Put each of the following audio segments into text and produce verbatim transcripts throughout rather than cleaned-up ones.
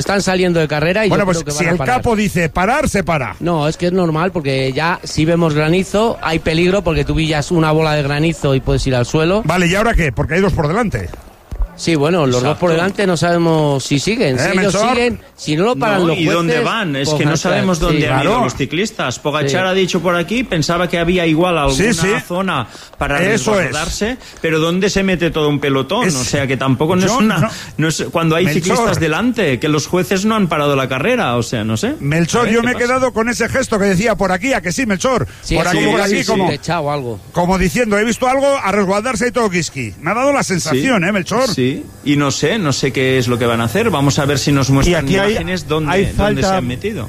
están saliendo de carrera y bueno, yo pues creo que si van a el parar. capo dice parar, se para. No, es que es normal porque ya si vemos granizo hay peligro porque tú pillas una bola de granizo y puedes ir al suelo. Vale, ¿y ahora qué? Porque hay dos por delante. Sí, bueno, los Exacto. dos por delante no sabemos si siguen. Si ¿Eh, ellos Melchor? siguen, si no lo paran No, los ¿y jueces... dónde van? Es pues que no marchar. sabemos dónde Sí. han ido Claro. los ciclistas. Pogacar Sí. ha dicho por aquí, pensaba que había igual alguna Sí, sí. zona para Eso resguardarse, pero ¿dónde se mete todo un pelotón? Es- O sea, que tampoco no Yo es una... no- no es, cuando hay Melchor. ciclistas delante, que los jueces no han parado la carrera, o sea, no sé. Melchor, A ver, yo ¿qué me he pasa? quedado con ese gesto que decía por aquí, a que sí, Melchor. Sí, por aquí, sí, por sí, aquí, sí, como, sí, echado algo. como diciendo, he visto algo a resguardarse y todo Kiski. Me ha dado la sensación, Sí. ¿eh, Melchor? Sí, y no sé, no sé qué es lo que van a hacer. Vamos a ver si nos muestran aquí hay- imágenes dónde, hay dónde falta- se han metido.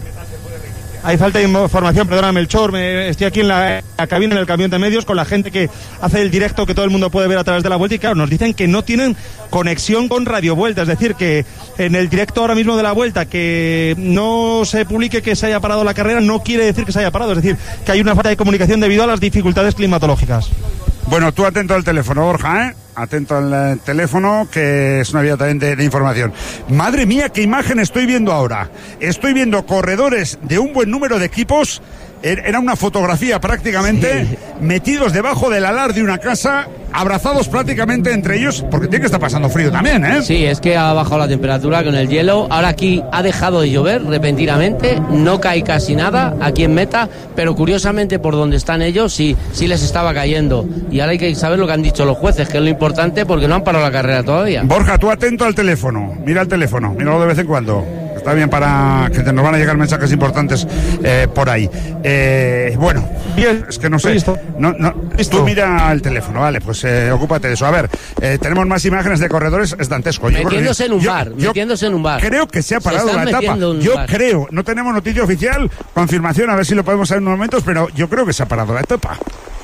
Hay falta de información, perdona Melchor, me, estoy aquí en la, la cabina, en el camión de medios, con la gente que hace el directo que todo el mundo puede ver a través de la Vuelta y claro, nos dicen que no tienen conexión con Radio Vuelta, es decir, que en el directo ahora mismo de la Vuelta que no se publique que se haya parado la carrera no quiere decir que se haya parado, es decir, que hay una falta de comunicación debido a las dificultades climatológicas. Bueno, tú atento al teléfono, Borja, ¿eh? Atento al eh, teléfono, que es una vía también de, de información. Madre mía, qué imagen estoy viendo ahora. Estoy viendo corredores de un buen número de equipos. Er- Era una fotografía prácticamente, Sí. metidos debajo del alar de una casa, abrazados prácticamente entre ellos, porque tiene que estar pasando frío también, ¿eh? Sí, es que ha bajado la temperatura con el hielo. Ahora aquí ha dejado de llover repentinamente, no cae casi nada aquí en meta, pero curiosamente por donde están ellos sí, sí les estaba cayendo. Y ahora hay que saber lo que han dicho los jueces, que es lo importante porque no han parado la carrera todavía. Borja, tú atento al teléfono. Mira el teléfono, míralo de vez en cuando. Está bien para que te nos van a llegar mensajes importantes eh, por ahí. Eh, bueno, Bien, es que no sé. listo. No, no, Listo. tú mira el teléfono, vale, pues eh, ocúpate de eso. A ver, eh, tenemos más imágenes de corredores, es dantesco. Yo creo que- Metiéndose en un yo- bar, yo metiéndose en un bar. Creo que se ha Se parado están la etapa. metiendo en un Yo bar. creo, no tenemos noticia oficial, confirmación, a ver si lo podemos saber en unos momentos, pero yo creo que se ha parado la etapa.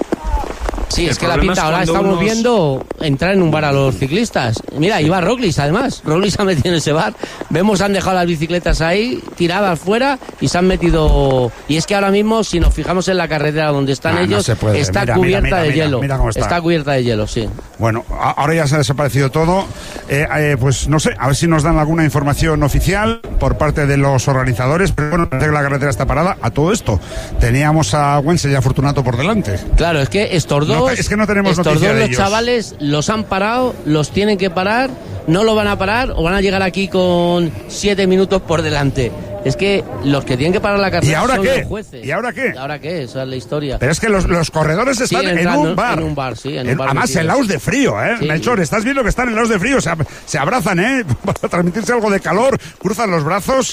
Sí, El es que la problema pinta es ahora cuando estamos unos- viendo entrar en un bar a los ciclistas. Mira, iba Roglic además. Roglic se ha metido en ese bar. Vemos, han dejado las bicicletas ahí, tiradas fuera, y se han metido... Y es que ahora mismo, si nos fijamos en la carretera donde están Ah, no ellos, se puede. está Mira, cubierta mira, mira, de mira, hielo. mira cómo está. cubierta de hielo, sí. Bueno, a- ahora ya se ha desaparecido todo. Eh, eh, pues no sé, a ver si nos dan alguna información oficial por parte de los organizadores. Pero bueno, parece que la carretera está parada. A todo esto, teníamos a Wenzel y a Fortunato por delante. Claro, es que estos No, dos... es que no tenemos estos noticia dos, de los ellos. chavales, los han parado, los tienen que parar, no lo van a parar o van a llegar aquí con siete minutos por delante. Es que los que tienen que parar la carrera ¿Y ahora son qué? los jueces. ¿Y ahora qué? ¿Y ahora qué? Esa es la historia. Pero es que los, los corredores están Siguen en entrando un bar. en un bar, sí, en un bar además, metidos. helados de frío, ¿eh? Sí. Melchor, estás viendo que están helados de frío. Se, ab- se abrazan, ¿eh? Para transmitirse algo de calor. Cruzan los brazos.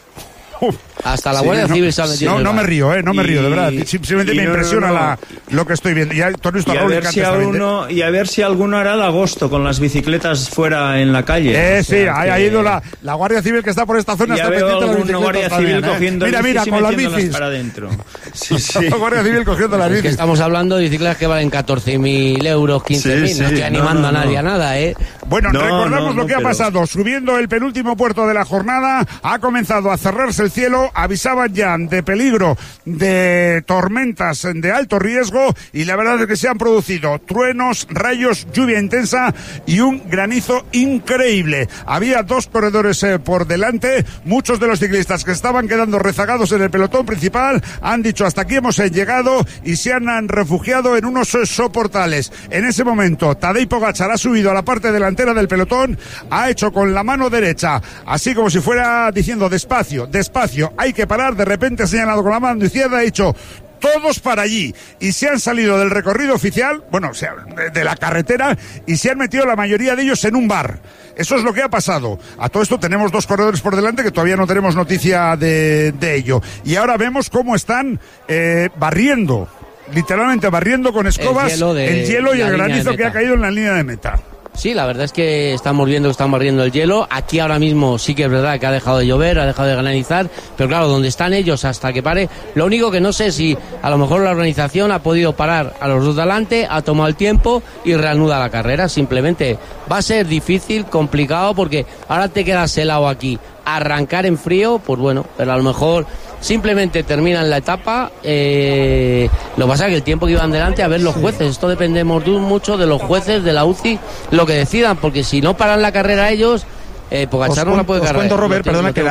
Uf. Hasta la Sí, Guardia no, Civil se ha metido No, en el no me bar. río, ¿eh? No me Y- río, de verdad. Simplemente y me no, no, impresiona no. La, lo que estoy viendo. Ya, tú has visto Y a a, Roglic ver si antes también, ¿eh? alguno, y a ver si alguno hará el agosto con las bicicletas fuera en la calle. Eh, O sí, sea, ha, que- ha ido la, la Guardia Civil que está por esta zona. Ya Está veo pendiente de las alguna bicicletas Guardia también, Civil ¿eh? cogiendo Mira, bicis mira, y con las metiéndolas bicis. para adentro. Sí, sí. La Guardia Civil cogiendo las Es que bicis. estamos hablando de bicicletas que valen catorce mil euros, quince mil. Sí, no sí, estoy no, animando no, a nadie no. a nada, ¿eh? Bueno, No, recordamos no, lo que no, ha pero- pasado. Subiendo el penúltimo puerto de la jornada, ha comenzado a cerrarse el cielo. Avisaban ya de peligro de tormentas de alto riesgo y la verdad es que se han producido truenos, rayos, lluvia intensa y un granizo increíble. Había dos corredores eh, por delante. Muchos de los ciclistas que estaban quedando rezagados en el pelotón principal han dicho hasta aquí hemos eh, llegado y se han, han refugiado en unos eh, soportales. En ese momento, Tadej Pogačar ha subido a la parte delantera del pelotón, ha hecho con la mano derecha, así como si fuera diciendo despacio, despacio, hay que parar. De repente ha señalado con la mano izquierda, ha dicho todos para allí, y se han salido del recorrido oficial, bueno, o sea, de, de la carretera, y se han metido la mayoría de ellos en un bar. Eso es lo que ha pasado. A todo esto tenemos dos corredores por delante que todavía no tenemos noticia de, de ello. Y ahora vemos cómo están eh, barriendo, literalmente barriendo con escobas el hielo, de el hielo y la el línea de granizo que ha meta. caído en la línea de meta. Sí, la verdad es que estamos viendo que están barriendo el hielo. Aquí ahora mismo sí que es verdad que ha dejado de llover, ha dejado de granizar, pero claro, donde están ellos hasta que pare, lo único que no sé si a lo mejor la organización ha podido parar a los dos de adelante, ha tomado el tiempo y reanuda la carrera. Simplemente va a ser difícil, complicado, porque ahora te quedas helado aquí. Arrancar en frío, pues bueno, pero a lo mejor simplemente terminan la etapa. Eh, lo que pasa es que el tiempo que iban delante, a ver los jueces, esto depende mucho de los jueces de la U C I, lo que decidan, porque si no paran la carrera ellos, eh, Pogacar Os no la cuen- puede os cargar. cuento, Robert, no tiene- perdona, no que tengo